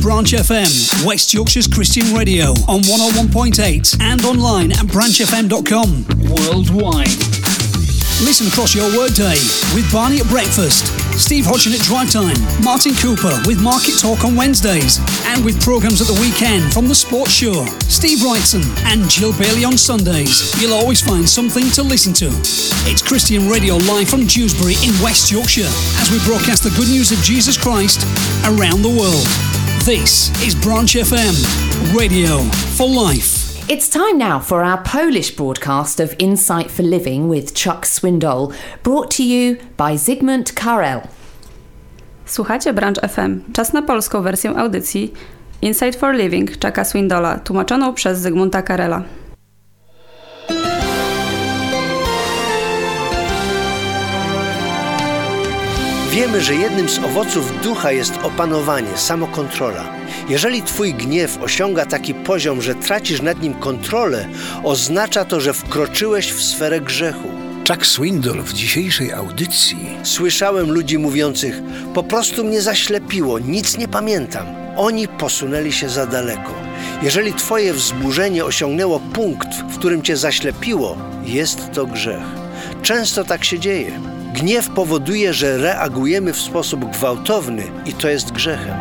Branch FM, West Yorkshire's Christian radio on 101.8 and online at branchfm.com worldwide. Listen across your workday with Barney at breakfast, Steve Hodgson at drive time, Martin Cooper with Market Talk on Wednesdays, and with programmes at the weekend from The Sports Show, Steve Wrightson and Jill Bailey on Sundays. You'll always find something to listen to. It's Christian Radio live from Dewsbury in West Yorkshire as we broadcast the good news of Jesus Christ around the world. This is Branch FM, radio for life. It's time now for our Polish broadcast of Insight for Living with Chuck Swindoll, brought to you by Zygmunt Karel. Słuchacie Branch FM. Czas na polską wersję audycji Insight for Living Chucka Swindolla, tłumaczoną przez Zygmunta Karela. Wiemy, że jednym z owoców ducha jest opanowanie, samokontrola. Jeżeli twój gniew osiąga taki poziom, że tracisz nad nim kontrolę, oznacza to, że wkroczyłeś w sferę grzechu. Chuck Swindoll w dzisiejszej audycji. Słyszałem ludzi mówiących, po prostu mnie zaślepiło, nic nie pamiętam. Oni posunęli się za daleko. Jeżeli twoje wzburzenie osiągnęło punkt, w którym cię zaślepiło, jest to grzech. Często tak się dzieje. Gniew powoduje, że reagujemy w sposób gwałtowny i to jest grzechem.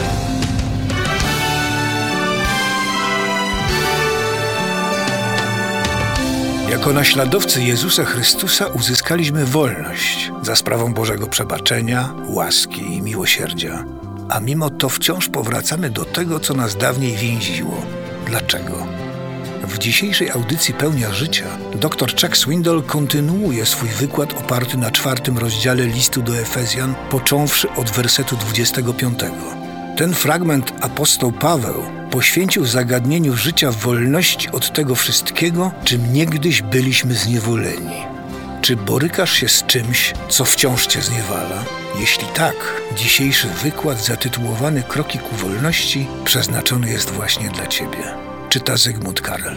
Jako naśladowcy Jezusa Chrystusa uzyskaliśmy wolność za sprawą Bożego przebaczenia, łaski i miłosierdzia. A mimo to wciąż powracamy do tego, co nas dawniej więziło. Dlaczego? W dzisiejszej audycji Pełnia Życia dr Chuck Swindoll kontynuuje swój wykład oparty na 4 rozdziale listu do Efezjan, począwszy od wersetu 25. Ten fragment apostoł Paweł poświęcił zagadnieniu życia w wolności od tego wszystkiego, czym niegdyś byliśmy zniewoleni. Czy borykasz się z czymś, co wciąż cię zniewala? Jeśli tak, dzisiejszy wykład zatytułowany Kroki ku wolności przeznaczony jest właśnie dla ciebie. Czyta Zygmunt Karel.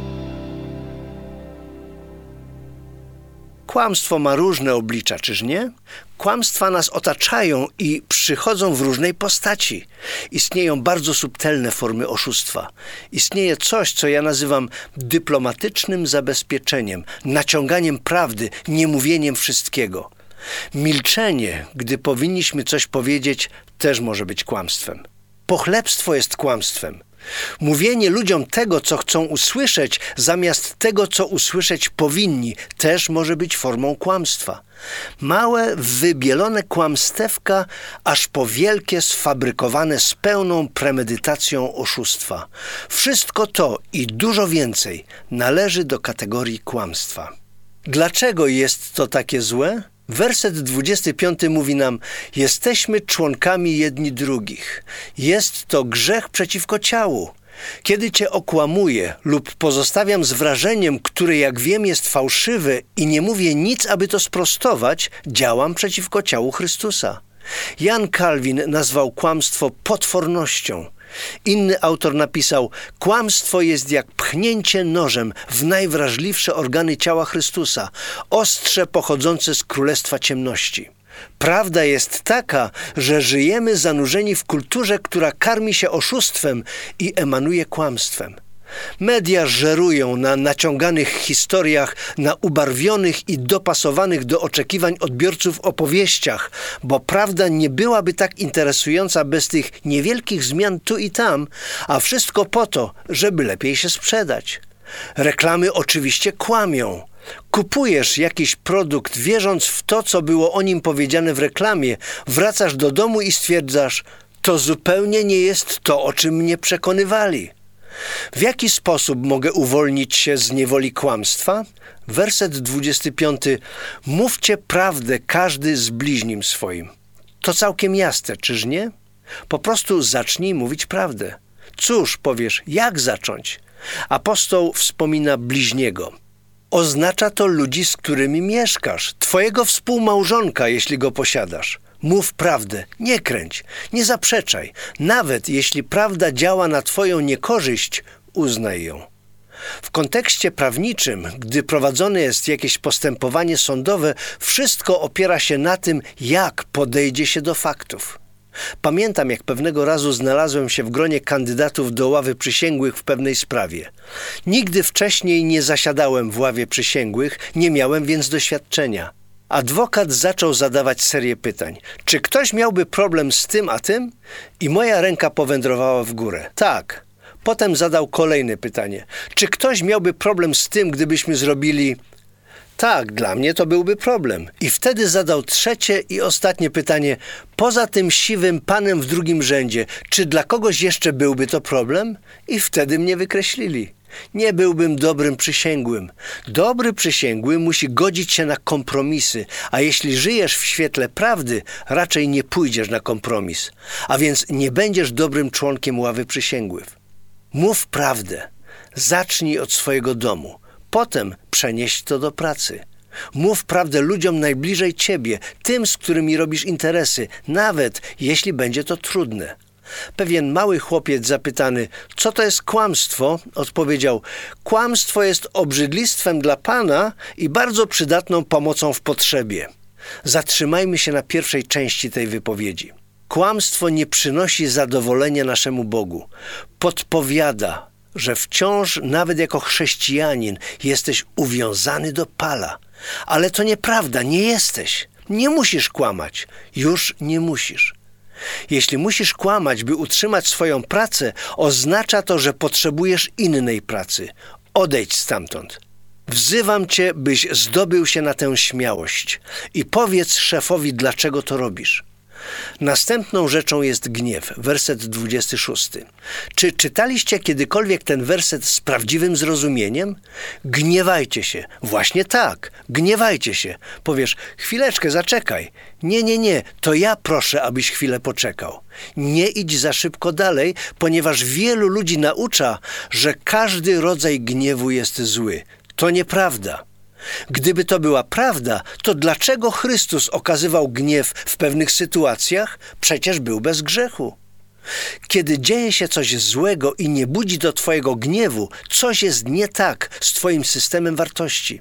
Kłamstwo ma różne oblicza, czyż nie? Kłamstwa nas otaczają i przychodzą w różnej postaci. Istnieją bardzo subtelne formy oszustwa. Istnieje coś, co ja nazywam dyplomatycznym zabezpieczeniem, naciąganiem prawdy, niemówieniem wszystkiego. Milczenie, gdy powinniśmy coś powiedzieć, też może być kłamstwem. Pochlebstwo jest kłamstwem. Mówienie ludziom tego, co chcą usłyszeć, zamiast tego, co usłyszeć powinni, też może być formą kłamstwa. Małe, wybielone kłamstewka, aż po wielkie, sfabrykowane z pełną premedytacją oszustwa. Wszystko to i dużo więcej należy do kategorii kłamstwa. Dlaczego jest to takie złe? Werset 25 mówi nam, jesteśmy członkami jedni drugich. Jest to grzech przeciwko ciału. Kiedy cię okłamuję lub pozostawiam z wrażeniem, które jak wiem jest fałszywe i nie mówię nic, aby to sprostować, działam przeciwko ciału Chrystusa. Jan Kalwin nazwał kłamstwo potwornością. Inny autor napisał, kłamstwo jest jak pchnięcie nożem w najwrażliwsze organy ciała Chrystusa, ostrze pochodzące z królestwa ciemności. Prawda jest taka, że żyjemy zanurzeni w kulturze, która karmi się oszustwem i emanuje kłamstwem. Media żerują na naciąganych historiach, na ubarwionych i dopasowanych do oczekiwań odbiorców opowieściach, bo prawda nie byłaby tak interesująca bez tych niewielkich zmian tu i tam, a wszystko po to, żeby lepiej się sprzedać. Reklamy oczywiście kłamią. Kupujesz jakiś produkt, wierząc w to, co było o nim powiedziane w reklamie, wracasz do domu i stwierdzasz, to zupełnie nie jest to, o czym mnie przekonywali. W jaki sposób mogę uwolnić się z niewoli kłamstwa? Werset 25. Mówcie prawdę każdy z bliźnim swoim. To całkiem jasne, czyż nie? Po prostu zacznij mówić prawdę. Cóż, powiesz, jak zacząć? Apostoł wspomina bliźniego. Oznacza to ludzi, z którymi mieszkasz, twojego współmałżonka, jeśli go posiadasz. Mów prawdę, nie kręć, nie zaprzeczaj. Nawet jeśli prawda działa na twoją niekorzyść, uznaj ją. W kontekście prawniczym, gdy prowadzone jest jakieś postępowanie sądowe, wszystko opiera się na tym, jak podejdzie się do faktów. Pamiętam, jak pewnego razu znalazłem się w gronie kandydatów do ławy przysięgłych w pewnej sprawie. Nigdy wcześniej nie zasiadałem w ławie przysięgłych, nie miałem więc doświadczenia. Adwokat zaczął zadawać serię pytań. Czy ktoś miałby problem z tym a tym? I moja ręka powędrowała w górę. Tak. Potem zadał kolejne pytanie. Czy ktoś miałby problem z tym, gdybyśmy zrobili... Tak, dla mnie to byłby problem. I wtedy zadał trzecie i ostatnie pytanie. Poza tym siwym panem w drugim rzędzie, czy dla kogoś jeszcze byłby to problem? I wtedy mnie wykreślili. Nie byłbym dobrym przysięgłym. Dobry przysięgły musi godzić się na kompromisy, a jeśli żyjesz w świetle prawdy, raczej nie pójdziesz na kompromis. A więc nie będziesz dobrym członkiem ławy przysięgłych. Mów prawdę. Zacznij od swojego domu. Potem przenieś to do pracy. Mów prawdę ludziom najbliżej ciebie, tym, z którymi robisz interesy, nawet jeśli będzie to trudne. Pewien mały chłopiec zapytany, co to jest kłamstwo, odpowiedział, kłamstwo jest obrzydlistwem dla Pana i bardzo przydatną pomocą w potrzebie. Zatrzymajmy się na pierwszej części tej wypowiedzi. Kłamstwo nie przynosi zadowolenia naszemu Bogu. Podpowiada, że wciąż, nawet jako chrześcijanin, jesteś uwiązany do pala. Ale to nieprawda, nie jesteś. Nie musisz kłamać. Już nie musisz. Jeśli musisz kłamać, by utrzymać swoją pracę, oznacza to, że potrzebujesz innej pracy. Odejdź stamtąd. Wzywam cię, byś zdobył się na tę śmiałość i powiedz szefowi, dlaczego to robisz. Następną rzeczą jest gniew, werset 26. Czy czytaliście kiedykolwiek ten werset z prawdziwym zrozumieniem? Gniewajcie się. Właśnie tak, gniewajcie się. Powiesz, chwileczkę, zaczekaj. Nie, to ja proszę, abyś chwilę poczekał. Nie idź za szybko dalej, ponieważ wielu ludzi naucza, że każdy rodzaj gniewu jest zły. To nieprawda. Gdyby to była prawda, to dlaczego Chrystus okazywał gniew w pewnych sytuacjach? Przecież był bez grzechu. Kiedy dzieje się coś złego i nie budzi do twojego gniewu, coś jest nie tak z twoim systemem wartości.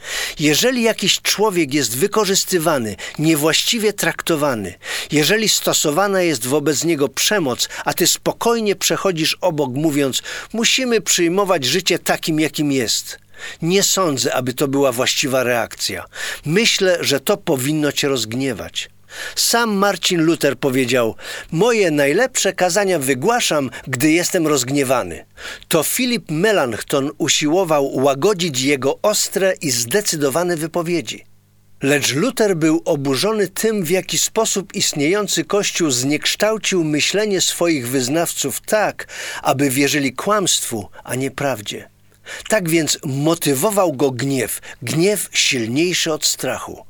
Jeżeli jakiś człowiek jest wykorzystywany, niewłaściwie traktowany, jeżeli stosowana jest wobec niego przemoc, a ty spokojnie przechodzisz obok, mówiąc, musimy przyjmować życie takim, jakim jest. Nie sądzę, aby to była właściwa reakcja. Myślę, że to powinno cię rozgniewać. Sam Marcin Luther powiedział, moje najlepsze kazania wygłaszam, gdy jestem rozgniewany. To Philip Melanchthon usiłował łagodzić jego ostre i zdecydowane wypowiedzi. Lecz Luther był oburzony tym, w jaki sposób istniejący Kościół zniekształcił myślenie swoich wyznawców tak, aby wierzyli kłamstwu, a nie prawdzie. Tak więc motywował go gniew silniejszy od strachu.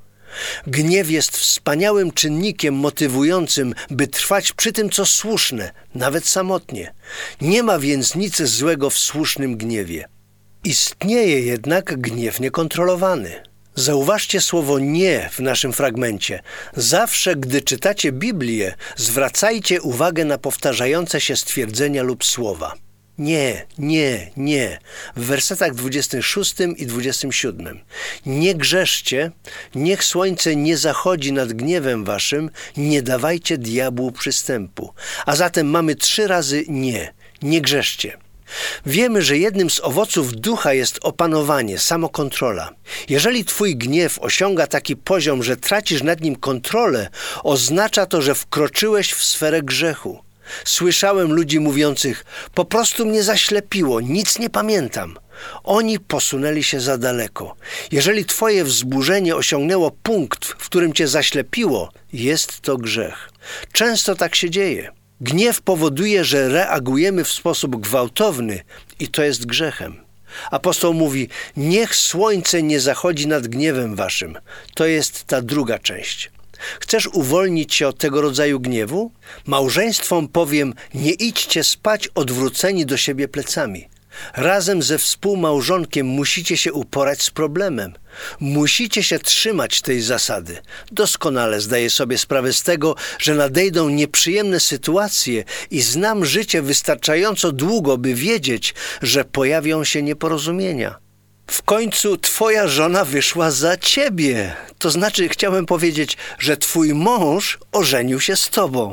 Gniew jest wspaniałym czynnikiem motywującym, by trwać przy tym, co słuszne, nawet samotnie. Nie ma więc nic złego w słusznym gniewie. Istnieje jednak gniew niekontrolowany. Zauważcie słowo nie w naszym fragmencie. Zawsze, gdy czytacie Biblię, zwracajcie uwagę na powtarzające się stwierdzenia lub słowa. Nie. W wersetach 26 i 27. Nie grzeszcie, niech słońce nie zachodzi nad gniewem waszym, nie dawajcie diabłu przystępu. A zatem mamy 3 razy nie grzeszcie. Wiemy, że jednym z owoców ducha jest opanowanie, samokontrola. Jeżeli twój gniew osiąga taki poziom, że tracisz nad nim kontrolę, oznacza to, że wkroczyłeś w sferę grzechu. Słyszałem ludzi mówiących, po prostu mnie zaślepiło, nic nie pamiętam. Oni posunęli się za daleko. Jeżeli twoje wzburzenie osiągnęło punkt, w którym cię zaślepiło, jest to grzech. Często tak się dzieje. Gniew powoduje, że reagujemy w sposób gwałtowny i to jest grzechem. Apostoł mówi, niech słońce nie zachodzi nad gniewem waszym. To jest ta druga część. Chcesz uwolnić się od tego rodzaju gniewu? Małżeństwom powiem, nie idźcie spać odwróceni do siebie plecami. Razem ze współmałżonkiem musicie się uporać z problemem. Musicie się trzymać tej zasady. Doskonale zdaję sobie sprawę z tego, że nadejdą nieprzyjemne sytuacje i znam życie wystarczająco długo, by wiedzieć, że pojawią się nieporozumienia. W końcu twoja żona wyszła za ciebie. To znaczy, chciałem powiedzieć, że twój mąż ożenił się z tobą.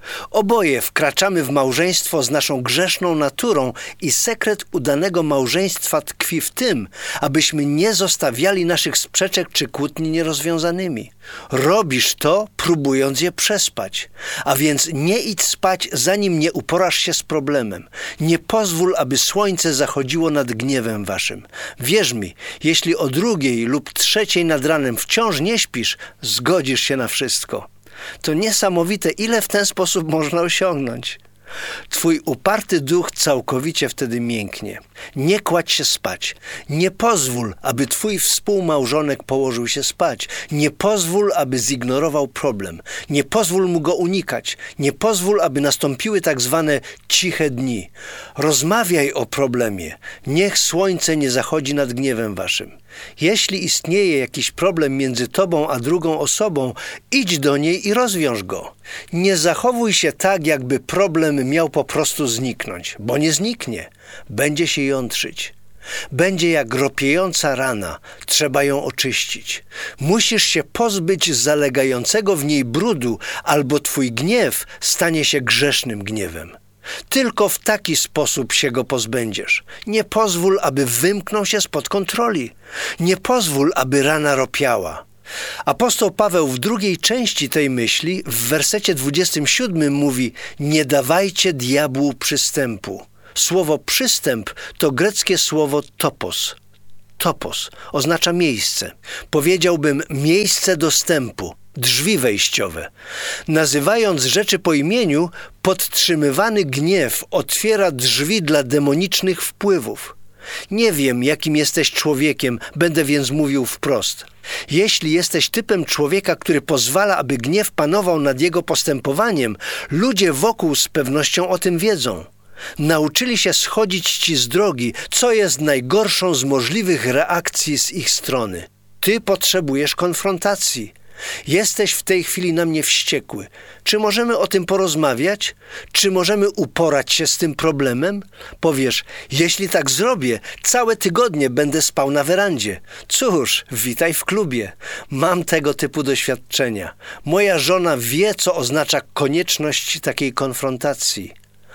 Oboje wkraczamy w małżeństwo z naszą grzeszną naturą i sekret udanego małżeństwa tkwi w tym, abyśmy nie zostawiali naszych sprzeczek czy kłótni nierozwiązanymi. Robisz to, próbując je przespać. A więc nie idź spać, zanim nie uporasz się z problemem. Nie pozwól, aby słońce zachodziło nad gniewem waszym. Wierz mi, jeśli o 2 lub 3 nad ranem wciąż nie śpisz, zgodzisz się na wszystko. To niesamowite, ile w ten sposób można osiągnąć. Twój uparty duch całkowicie wtedy mięknie. Nie kładź się spać. Nie pozwól, aby twój współmałżonek położył się spać. Nie pozwól, aby zignorował problem. Nie pozwól mu go unikać. Nie pozwól, aby nastąpiły tak zwane ciche dni. Rozmawiaj o problemie. Niech słońce nie zachodzi nad gniewem waszym. Jeśli istnieje jakiś problem między tobą a drugą osobą, idź do niej i rozwiąż go. Nie zachowuj się tak, jakby problem miał po prostu zniknąć, bo nie zniknie. Będzie się jątrzyć. Będzie jak ropiejąca rana, trzeba ją oczyścić. Musisz się pozbyć zalegającego w niej brudu, albo twój gniew stanie się grzesznym gniewem. Tylko w taki sposób się go pozbędziesz. Nie pozwól, aby wymknął się spod kontroli. Nie pozwól, aby rana ropiała. Apostoł Paweł w 2 części tej myśli, w wersecie 27 mówi: nie dawajcie diabłu przystępu. Słowo przystęp to greckie słowo topos. Topos oznacza miejsce. Powiedziałbym miejsce dostępu. Drzwi wejściowe. Nazywając rzeczy po imieniu, podtrzymywany gniew otwiera drzwi dla demonicznych wpływów. Nie wiem, jakim jesteś człowiekiem, będę więc mówił wprost. Jeśli jesteś typem człowieka, który pozwala, aby gniew panował nad jego postępowaniem, ludzie wokół z pewnością o tym wiedzą. Nauczyli się schodzić ci z drogi, co jest najgorszą z możliwych reakcji z ich strony. Ty potrzebujesz konfrontacji. Jesteś w tej chwili na mnie wściekły. Czy możemy o tym porozmawiać? Czy możemy uporać się z tym problemem? Powiesz, jeśli tak zrobię, całe tygodnie będę spał na werandzie. Cóż, witaj w klubie. Mam tego typu doświadczenia. Moja żona wie, co oznacza konieczność takiej konfrontacji.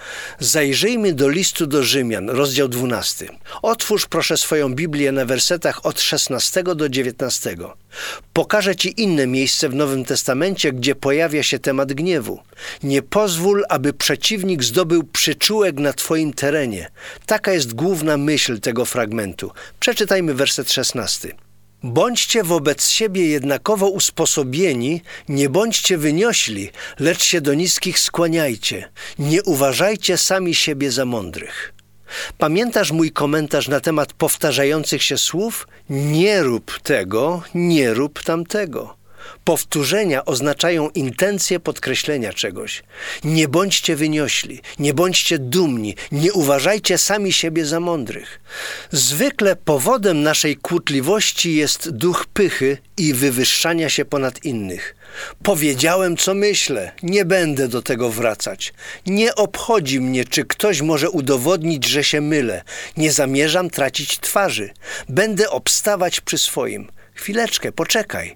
Zajrzyjmy do listu do Rzymian, rozdział 12. Otwórz proszę swoją Biblię na wersetach od 16 do 19. Pokażę ci inne miejsce w Nowym Testamencie, gdzie pojawia się temat gniewu. Nie pozwól, aby przeciwnik zdobył przyczółek na twoim terenie. Taka jest główna myśl tego fragmentu. Przeczytajmy werset 16. Bądźcie wobec siebie jednakowo usposobieni, nie bądźcie wyniośli, lecz się do niskich skłaniajcie. Nie uważajcie sami siebie za mądrych. Pamiętasz mój komentarz na temat powtarzających się słów? Nie rób tego, nie rób tamtego. Powtórzenia oznaczają intencję podkreślenia czegoś. Nie bądźcie wyniośli, nie bądźcie dumni, nie uważajcie sami siebie za mądrych. Zwykle powodem naszej kłótliwości jest duch pychy i wywyższania się ponad innych. Powiedziałem, co myślę, nie będę do tego wracać. Nie obchodzi mnie, czy ktoś może udowodnić, że się mylę. Nie zamierzam tracić twarzy. Będę obstawać przy swoim. Chwileczkę, poczekaj.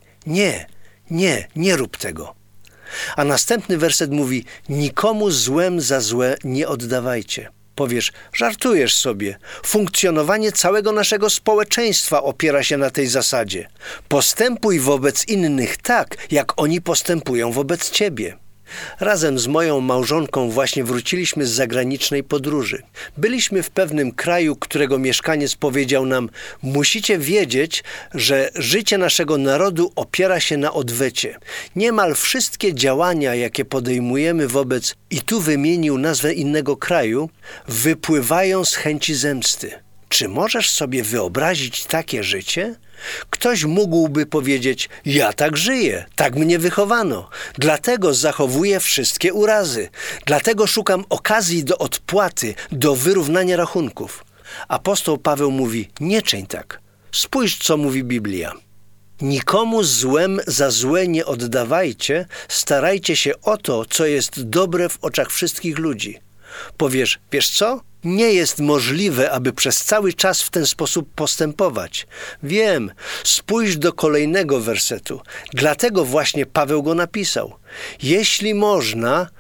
Nie rób tego. A następny werset mówi: nikomu złem za złe nie oddawajcie. Powiesz, żartujesz sobie. Funkcjonowanie całego naszego społeczeństwa opiera się na tej zasadzie. Postępuj wobec innych tak, jak oni postępują wobec ciebie. Razem z moją małżonką właśnie wróciliśmy z zagranicznej podróży. Byliśmy w pewnym kraju, którego mieszkaniec powiedział nam: musicie wiedzieć, że życie naszego narodu opiera się na odwecie. Niemal wszystkie działania, jakie podejmujemy wobec, i tu wymienił nazwę innego kraju, wypływają z chęci zemsty. Czy możesz sobie wyobrazić takie życie? Ktoś mógłby powiedzieć: ja tak żyję, tak mnie wychowano, dlatego zachowuję wszystkie urazy, dlatego szukam okazji do odpłaty, do wyrównania rachunków. Apostoł Paweł mówi: nie czyń tak. Spójrz, co mówi Biblia. Nikomu złem za złe nie oddawajcie, starajcie się o to, co jest dobre w oczach wszystkich ludzi. Powiesz, wiesz co? Nie jest możliwe, aby przez cały czas w ten sposób postępować. Wiem, spójrz do kolejnego wersetu. Dlatego właśnie Paweł go napisał. Jeśli można,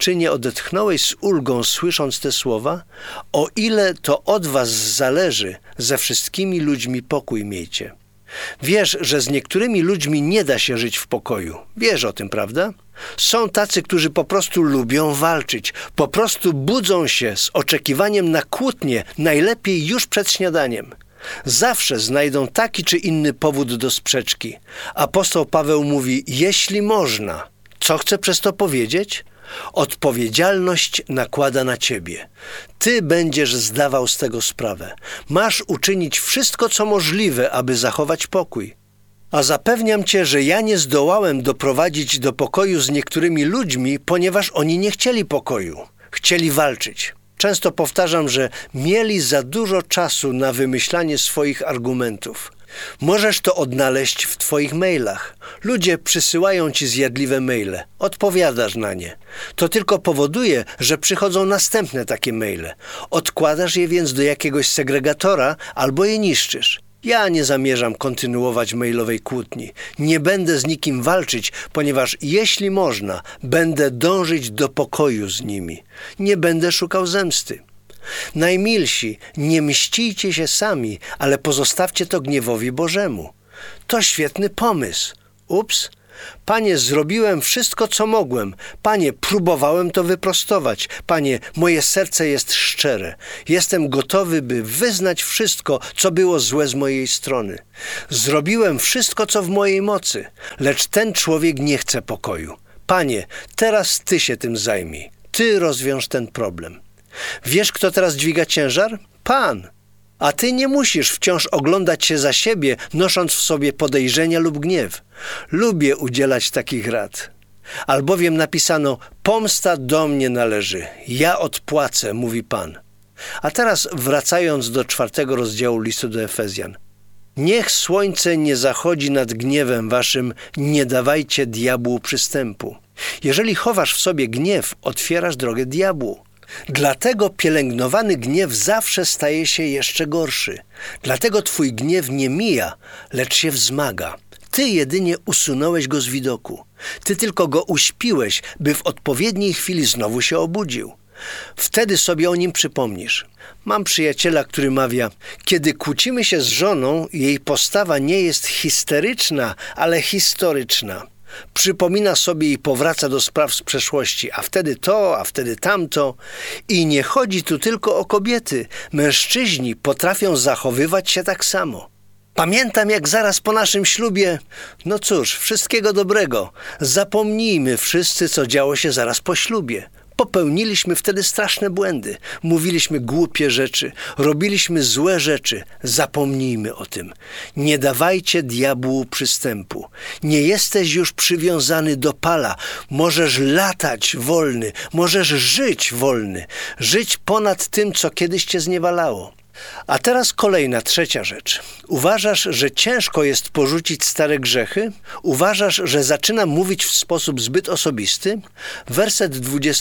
Czy nie odetchnąłeś z ulgą, słysząc te słowa? O ile to od was zależy, ze wszystkimi ludźmi pokój miejcie. Wiesz, że z niektórymi ludźmi nie da się żyć w pokoju. Wiesz o tym, prawda? Są tacy, którzy po prostu lubią walczyć. Po prostu budzą się z oczekiwaniem na kłótnię, najlepiej już przed śniadaniem. Zawsze znajdą taki czy inny powód do sprzeczki. Apostoł Paweł mówi, jeśli można. Co chce przez to powiedzieć? Odpowiedzialność nakłada na ciebie. Ty będziesz zdawał z tego sprawę. Masz uczynić wszystko, co możliwe, aby zachować pokój. A zapewniam cię, że ja nie zdołałem doprowadzić do pokoju z niektórymi ludźmi, ponieważ oni nie chcieli pokoju. Chcieli walczyć. Często powtarzam, że mieli za dużo czasu na wymyślanie swoich argumentów. Możesz to odnaleźć w twoich mailach. Ludzie przysyłają ci zjadliwe maile. Odpowiadasz na nie. To tylko powoduje, że przychodzą następne takie maile. Odkładasz je więc do jakiegoś segregatora albo je niszczysz. Ja nie zamierzam kontynuować mailowej kłótni. Nie będę z nikim walczyć, ponieważ jeśli można, będę dążyć do pokoju z nimi. Nie będę szukał zemsty. Najmilsi, nie mścijcie się sami, ale pozostawcie to gniewowi Bożemu. To świetny pomysł. Ups. Panie, zrobiłem wszystko, co mogłem. Panie, próbowałem to wyprostować. Panie, moje serce jest szczere. Jestem gotowy, by wyznać wszystko, co było złe z mojej strony. Zrobiłem wszystko, co w mojej mocy, lecz ten człowiek nie chce pokoju. Panie, teraz Ty się tym zajmij. Ty rozwiąż ten problem. Wiesz, kto teraz dźwiga ciężar? Pan. A ty nie musisz wciąż oglądać się za siebie, nosząc w sobie podejrzenia lub gniew. Lubię udzielać takich rad. Albowiem napisano, pomsta do mnie należy, ja odpłacę, mówi Pan. A teraz wracając do 4 rozdziału listu do Efezjan. Niech słońce nie zachodzi nad gniewem waszym, nie dawajcie diabłu przystępu. Jeżeli chowasz w sobie gniew, otwierasz drogę diabłu. Dlatego pielęgnowany gniew zawsze staje się jeszcze gorszy. Dlatego twój gniew nie mija, lecz się wzmaga. Ty jedynie usunąłeś go z widoku. Ty tylko go uśpiłeś, by w odpowiedniej chwili znowu się obudził. Wtedy sobie o nim przypomnisz. Mam przyjaciela, który mawia, kiedy kłócimy się z żoną, jej postawa nie jest histeryczna, ale historyczna. Przypomina sobie i powraca do spraw z przeszłości, a wtedy to, a wtedy tamto. I nie chodzi tu tylko o kobiety. Mężczyźni potrafią zachowywać się tak samo. Pamiętam, jak zaraz po naszym ślubie, no cóż, wszystkiego dobrego. Zapomnijmy wszyscy, co działo się zaraz po ślubie. Popełniliśmy wtedy straszne błędy. Mówiliśmy głupie rzeczy, robiliśmy złe rzeczy. Zapomnijmy o tym. Nie dawajcie diabłu przystępu. Nie jesteś już przywiązany do pala. Możesz latać wolny, możesz żyć wolny. Żyć ponad tym, co kiedyś cię zniewalało. A teraz kolejna, 3. rzecz. Uważasz, że ciężko jest porzucić stare grzechy? Uważasz, że zaczynam mówić w sposób zbyt osobisty? Werset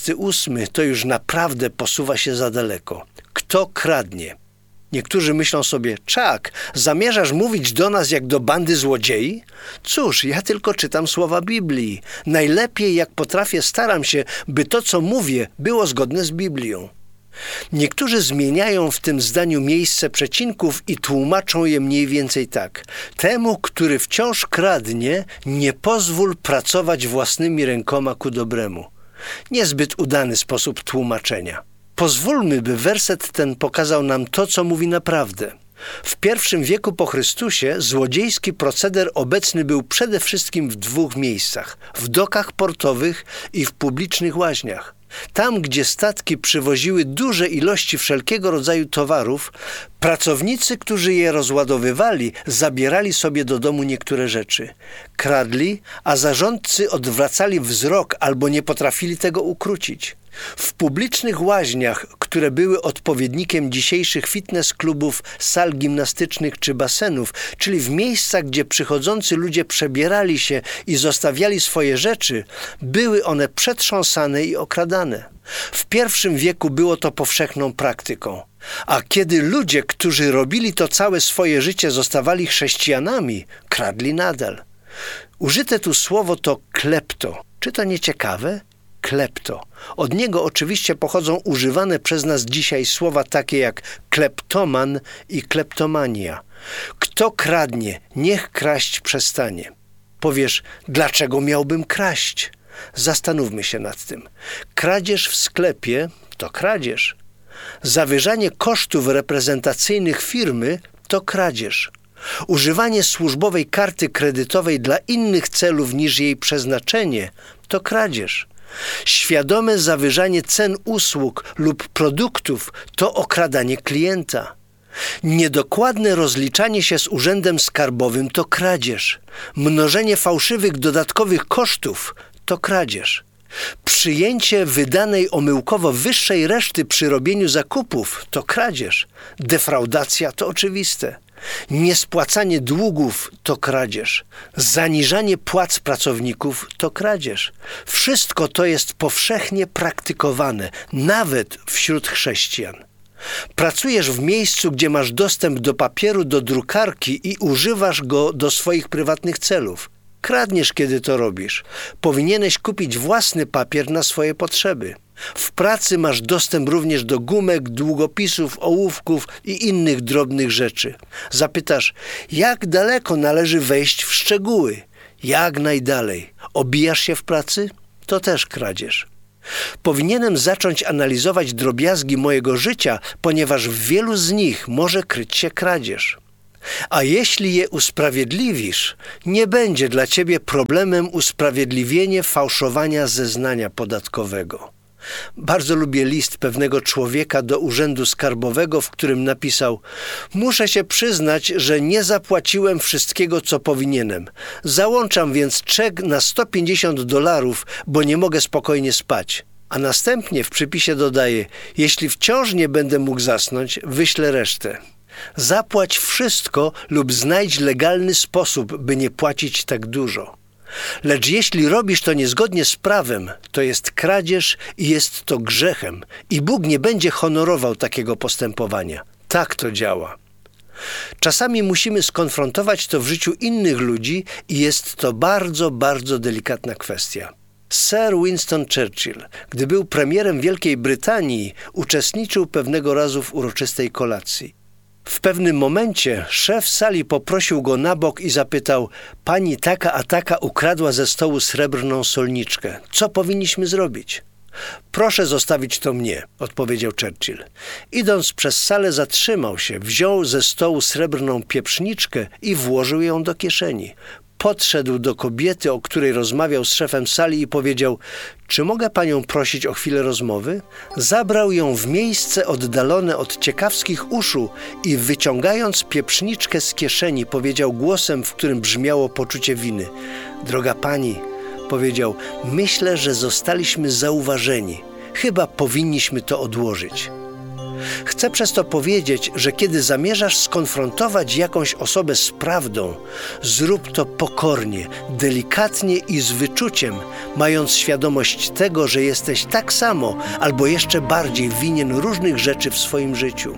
28 to już naprawdę posuwa się za daleko. Kto kradnie? Niektórzy myślą sobie, czak, zamierzasz mówić do nas jak do bandy złodziei? Cóż, ja tylko czytam słowa Biblii. Najlepiej jak potrafię staram się, by to, co mówię, było zgodne z Biblią. Niektórzy zmieniają w tym zdaniu miejsce przecinków i tłumaczą je mniej więcej tak. Temu, który wciąż kradnie, nie pozwól pracować własnymi rękoma ku dobremu. Niezbyt udany sposób tłumaczenia. Pozwólmy, by werset ten pokazał nam to, co mówi naprawdę. W I wieku po Chrystusie złodziejski proceder obecny był przede wszystkim w 2 miejscach. W dokach portowych i w publicznych łaźniach. Tam, gdzie statki przywoziły duże ilości wszelkiego rodzaju towarów, pracownicy, którzy je rozładowywali, zabierali sobie do domu niektóre rzeczy. Kradli, a zarządcy odwracali wzrok albo nie potrafili tego ukrócić. W publicznych łaźniach, które były odpowiednikiem dzisiejszych fitness klubów, sal gimnastycznych czy basenów, czyli w miejscach, gdzie przychodzący ludzie przebierali się i zostawiali swoje rzeczy, były one przetrząsane i okradane. W I wieku było to powszechną praktyką. A kiedy ludzie, którzy robili to całe swoje życie, zostawali chrześcijanami, kradli nadal. Użyte tu słowo to klepto. Czy to nie ciekawe? klepto. Od niego oczywiście pochodzą używane przez nas dzisiaj słowa takie jak kleptoman i kleptomania. Kto kradnie, niech kraść przestanie. Powiesz, dlaczego miałbym kraść? Zastanówmy się nad tym. Kradzież w sklepie to kradzież. Zawyżanie kosztów reprezentacyjnych firmy to kradzież. Używanie służbowej karty kredytowej dla innych celów niż jej przeznaczenie to kradzież. Świadome zawyżanie cen usług lub produktów to okradanie klienta. Niedokładne rozliczanie się z urzędem skarbowym to kradzież. Mnożenie fałszywych dodatkowych kosztów to kradzież. Przyjęcie wydanej omyłkowo wyższej reszty przy robieniu zakupów to kradzież. Defraudacja to oczywiste. Niespłacanie długów to kradzież. Zaniżanie płac pracowników to kradzież. Wszystko to jest powszechnie praktykowane, nawet wśród chrześcijan. Pracujesz w miejscu, gdzie masz dostęp do papieru, do drukarki i używasz go do swoich prywatnych celów. Kradniesz, kiedy to robisz. Powinieneś kupić własny papier na swoje potrzeby. W pracy masz dostęp również do gumek, długopisów, ołówków i innych drobnych rzeczy. Zapytasz, jak daleko należy wejść w szczegóły? Jak najdalej. Obijasz się w pracy? To też kradzież. Powinienem zacząć analizować drobiazgi mojego życia, ponieważ w wielu z nich może kryć się kradzież. A jeśli je usprawiedliwisz, nie będzie dla ciebie problemem usprawiedliwienie fałszowania zeznania podatkowego. Bardzo lubię list pewnego człowieka do Urzędu Skarbowego, w którym napisał: muszę się przyznać, że nie zapłaciłem wszystkiego, co powinienem. Załączam więc czek na $150, bo nie mogę spokojnie spać. A następnie w przypisie dodaje: jeśli wciąż nie będę mógł zasnąć, wyślę resztę. Zapłać wszystko lub znajdź legalny sposób, by nie płacić tak dużo. Lecz jeśli robisz to niezgodnie z prawem, to jest kradzież i jest to grzechem i Bóg nie będzie honorował takiego postępowania. Tak to działa. Czasami musimy skonfrontować to w życiu innych ludzi i jest to bardzo, bardzo delikatna kwestia. Sir Winston Churchill, gdy był premierem Wielkiej Brytanii, uczestniczył pewnego razu w uroczystej kolacji. W pewnym momencie szef sali poprosił go na bok i zapytał: pani taka a taka ukradła ze stołu srebrną solniczkę. Co powinniśmy zrobić? Proszę zostawić to mnie, odpowiedział Churchill. Idąc przez salę zatrzymał się, wziął ze stołu srebrną pieprzniczkę i włożył ją do kieszeni. Podszedł do kobiety, o której rozmawiał z szefem sali i powiedział: czy mogę panią prosić o chwilę rozmowy? Zabrał ją w miejsce oddalone od ciekawskich uszu i wyciągając pieprzniczkę z kieszeni powiedział głosem, w którym brzmiało poczucie winy: droga pani, powiedział, myślę, że zostaliśmy zauważeni. Chyba powinniśmy to odłożyć. Chcę przez to powiedzieć, że kiedy zamierzasz skonfrontować jakąś osobę z prawdą, zrób to pokornie, delikatnie i z wyczuciem, mając świadomość tego, że jesteś tak samo albo jeszcze bardziej winien różnych rzeczy w swoim życiu.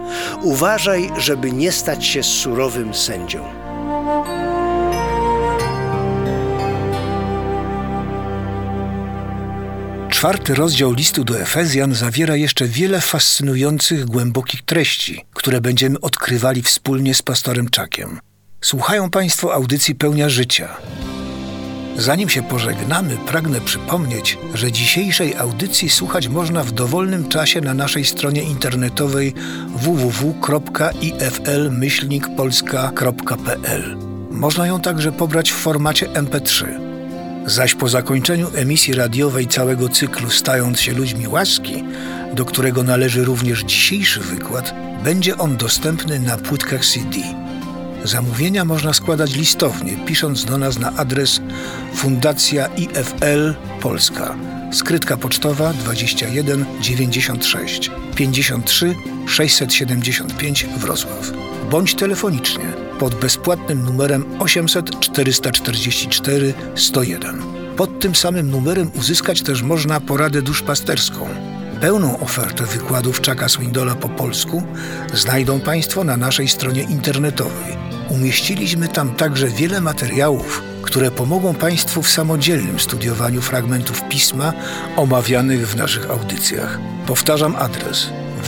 Uważaj, żeby nie stać się surowym sędzią. Czwarty rozdział listu do Efezjan zawiera jeszcze wiele fascynujących, głębokich treści, które będziemy odkrywali wspólnie z pastorem Chuckiem. Słuchają Państwo audycji Pełnia Życia. Zanim się pożegnamy, pragnę przypomnieć, że dzisiejszej audycji słuchać można w dowolnym czasie na naszej stronie internetowej www.ifl-polska.pl. Można ją także pobrać w formacie MP3. Zaś po zakończeniu emisji radiowej całego cyklu Stając się ludźmi łaski, do którego należy również dzisiejszy wykład, będzie on dostępny na płytkach CD. Zamówienia można składać listownie, pisząc do nas na adres Fundacja IFL Polska, skrytka pocztowa 21 96 53 675 Wrocław, bądź telefonicznie pod bezpłatnym numerem 800 444 101. Pod tym samym numerem uzyskać też można poradę duszpasterską. Pełną ofertę wykładów Chucka Swindolla po polsku znajdą Państwo na naszej stronie internetowej. Umieściliśmy tam także wiele materiałów, które pomogą Państwu w samodzielnym studiowaniu fragmentów Pisma omawianych w naszych audycjach. Powtarzam adres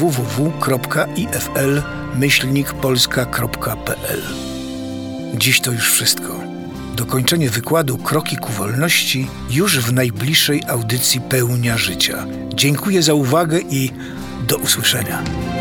www.ifl-polska.pl. Dziś to już wszystko. Dokończenie wykładu Kroki ku wolności już w najbliższej audycji Pełnia Życia. Dziękuję za uwagę i do usłyszenia.